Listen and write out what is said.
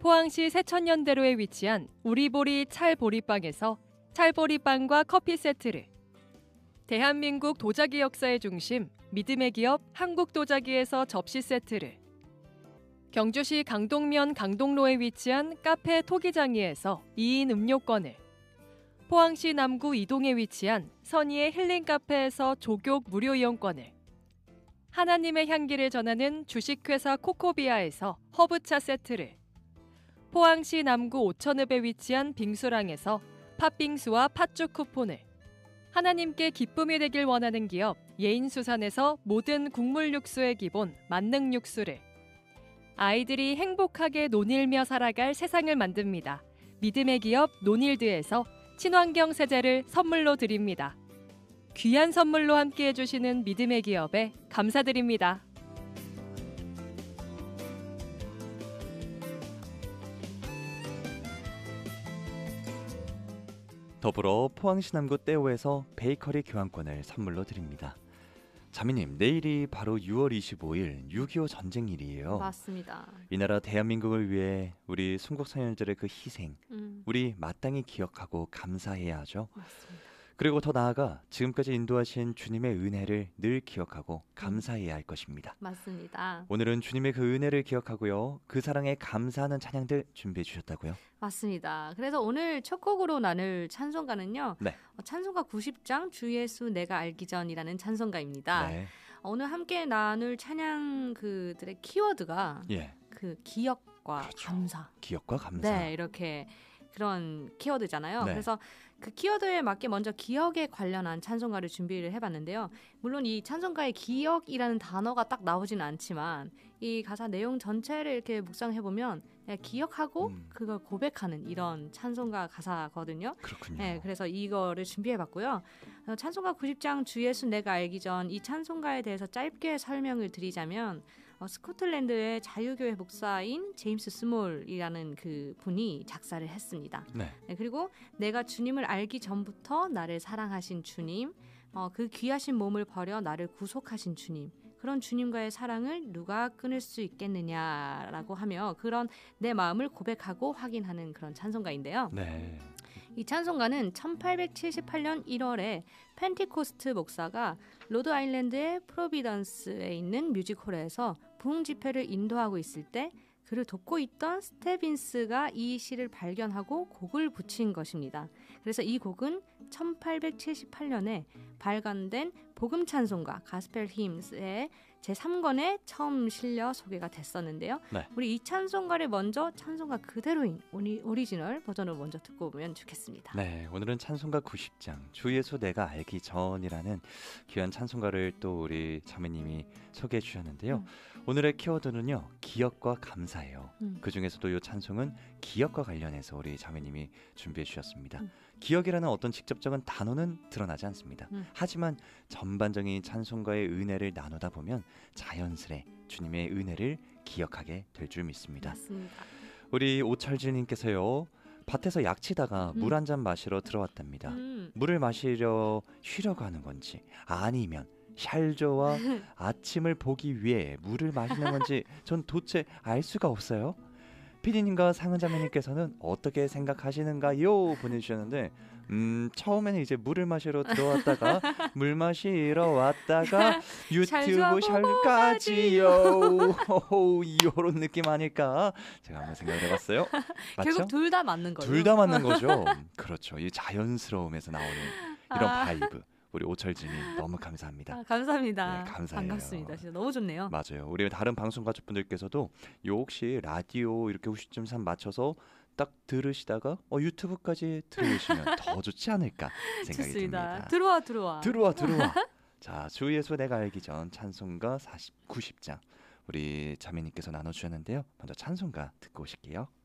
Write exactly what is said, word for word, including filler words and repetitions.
포항시 세천년대로에 위치한 우리보리 찰보리빵에서 찰보리빵과 커피 세트를, 대한민국 도자기 역사의 중심 믿음의 기업 한국도자기에서 접시 세트를, 경주시 강동면 강동로에 위치한 카페 토기장이에서 이 인 음료권을, 포항시 남구 이동에 위치한 선의의 힐링카페에서 조교 무료 이용권을, 하나님의 향기를 전하는 주식회사 코코비아에서 허브차 세트를, 포항시 남구 오천읍에 위치한 빙수랑에서 팥빙수와 팥죽 쿠폰을, 하나님께 기쁨이 되길 원하는 기업 예인수산에서 모든 국물 육수의 기본 만능 육수를, 아이들이 행복하게 논일며 살아갈 세상을 만듭니다. 믿음의 기업 논일드에서 친환경 세제를 선물로 드립니다. 귀한 선물로 함께해 주시는 믿음의 기업에 감사드립니다. 더불어 포항시 남구 떼오에서 베이커리 교환권을 선물로 드립니다. 자매님, 내일이 바로 유월 이십오일 육이오 전쟁일이에요. 맞습니다. 이 나라 대한민국을 위해 우리 순국 선열들의 그 희생, 음. 우리 마땅히 기억하고 감사해야 하죠. 맞습니다. 그리고 더 나아가 지금까지 인도하신 주님의 은혜를 늘 기억하고 감사해야 할 것입니다. 맞습니다. 오늘은 주님의 그 은혜를 기억하고요, 그 사랑에 감사하는 찬양들 준비해 주셨다고요? 맞습니다. 그래서 오늘 첫 곡으로 나눌 찬송가는요. 네. 어, 찬송가 구십 장 주 예수 내가 알기 전이라는 찬송가입니다. 네. 어, 오늘 함께 나눌 찬양 그들의 키워드가 예. 그 기억과 그렇죠. 감사. 기억과 감사. 네, 이렇게 그런 키워드잖아요. 네. 그래서 그 키워드에 맞게 먼저 기억에 관련한 찬송가를 준비를 해봤는데요. 물론 이 찬송가에 기억이라는 단어가 딱 나오지는 않지만 이 가사 내용 전체를 이렇게 묵상해보면 그냥 기억하고 음. 그걸 고백하는 이런 찬송가 가사거든요. 그렇군요. 네, 그래서 이거를 준비해봤고요. 어, 찬송가 구십 장 주 예수 내가 알기 전 이 찬송가에 대해서 짧게 설명을 드리자면 어, 스코틀랜드의 자유교회 목사인 제임스 스몰이라는 그 분이 작사를 했습니다. 네. 네, 그리고 내가 주님을 알기 전부터 나를 사랑하신 주님, 어, 그 귀하신 몸을 버려 나를 구속하신 주님, 그런 주님과의 사랑을 누가 끊을 수 있겠느냐라고 하며 그런 내 마음을 고백하고 확인하는 그런 찬송가인데요. 네. 이 찬송가는 천팔백칠십팔년 일월에 펜티코스트 목사가 로드 아일랜드의 프로비던스에 있는 뮤직홀에서 부흥 집회를 인도하고 있을 때 그를 돕고 있던 스테빈스가 이 시를 발견하고 곡을 붙인 것입니다. 그래서 이 곡은 천팔백칠십팔년에 발간된 복음 찬송가 가스펠 힘스의 제삼 권에 처음 실려 소개가 됐었는데요. 네. 우리 이 찬송가를 먼저 찬송가 그대로인 오리, 오리지널 버전을 먼저 듣고 보면 좋겠습니다. 네, 오늘은 찬송가 구십 장 주 예수 내가 알기 전이라는 귀한 찬송가를 또 우리 자매님이 소개해 주셨는데요. 음. 오늘의 키워드는요, 기억과 감사예요. 음. 그 중에서도 이 찬송은 기억과 관련해서 우리 자매님이 준비해 주셨습니다. 음. 기억이라는 어떤 직접적인 단어는 드러나지 않습니다. 음. 하지만 전반적인 찬송가의 은혜를 나누다 보면 자연스레 주님의 은혜를 기억하게 될 줄 믿습니다. 맞습니다. 우리 오철진님께서요, 밭에서 약치다가 음. 물 한 잔 마시러 들어왔답니다. 음. 물을 마시려 쉬려고 하는 건지 아니면 샬조와 아침을 보기 위해 물을 마시는 건지 전 도대체 알 수가 없어요. 피디님과 상은자매님께서는 어떻게 생각하시는가요? 보내주셨는데 음, 처음에는 이제 물을 마시러 들어왔다가 물 마시러 왔다가 유튜브 샬까지요 이런 느낌 아닐까 제가 한번 생각을 해봤어요. 맞죠? 결국 둘 다 맞는 거죠. 둘 다 맞는 거죠. 그렇죠. 이 자연스러움에서 나오는 이런 아. 바이브. 우리 오철진님 너무 감사합니다. 아, 감사합니다. 네, 감사해요. 반갑습니다. 진짜 너무 좋네요. 맞아요. 우리 다른 방송 가족분들께서도 요 혹시 라디오 이렇게 오십 점 삼 맞춰서 딱 들으시다가 어, 유튜브까지 들으시면 더 좋지 않을까 생각이 좋습니다. 듭니다. 들어와 들어와. 들어와 들어와. 자, 주 예수 내가 알기 전 찬송가 구십 장 우리 자매님께서 나눠주셨는데요. 먼저 찬송가 듣고 오실게요.